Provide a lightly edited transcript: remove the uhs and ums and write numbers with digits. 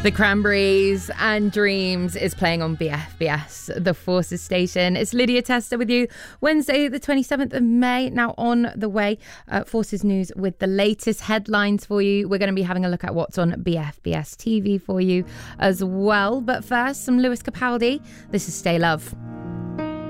The Cranberries and Dreams is playing on BFBS, the Forces station. It's Lydia Tester with you. Wednesday, the 27th of May, now on the way. Forces News with the latest headlines for you. We're going to be having a look at what's on BFBS TV for you as well. But first, some Lewis Capaldi. This is Stay Love.